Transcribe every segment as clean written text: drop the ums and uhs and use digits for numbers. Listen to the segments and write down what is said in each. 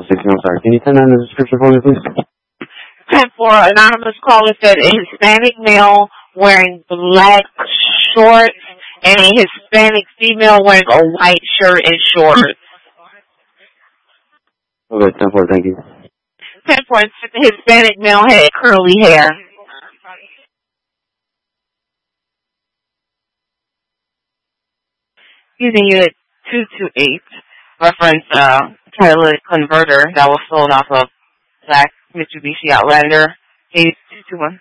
I'm sorry. Can you turn on the description for me, please? 10-4, anonymous caller said a Hispanic male wearing black shorts and a Hispanic female wearing a white shirt and shorts. Okay, 10-4, thank you. 10-4, the Hispanic male had curly hair. Using unit 228, reference catalytic converter that was sold off of black Mitsubishi Outlander, 8221.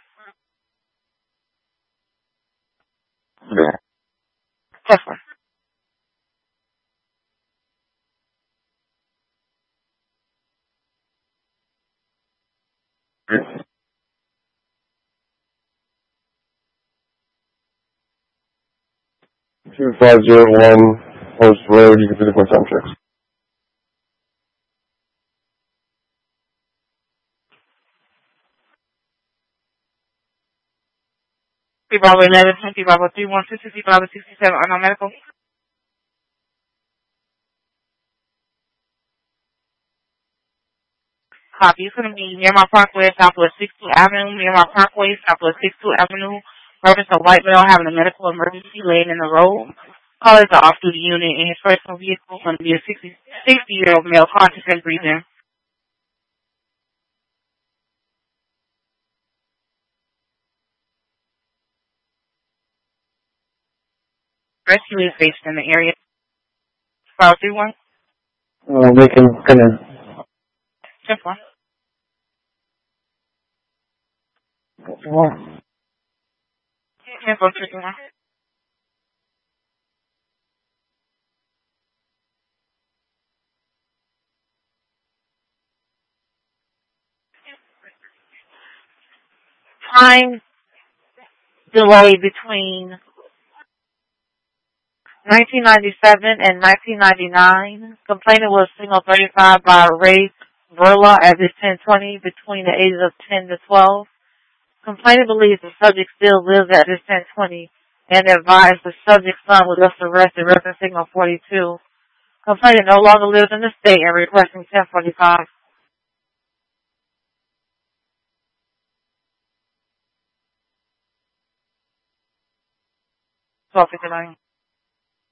Yeah. Tesla. Okay. 2501 Post Road, you can do the time checks. Bravo 11, Bravo 3160, Bravo 67, unknown medical. Copy. It's going to be Miramar Parkway, Southwest 62 Avenue, Miramar Parkway, Southwest 62 Avenue. Reference a white male having a medical emergency laying in the road. Caller is an off-duty unit in his personal vehicle. Going to be a 60-year-old male conscious and breathing. Rescue is based in the area. 531. They can kind of. 10-4. What? 10-4, 51. Time delay between 1997 and 1999. Complainant was single 35 by Ray Verla at this 1020 between the ages of 10 to 12. Complainant believes the subject still lives at this 1020 and advised the subject's son was just arrested, reference signal 42. Complainant no longer lives in the state and requesting 1045. 1259.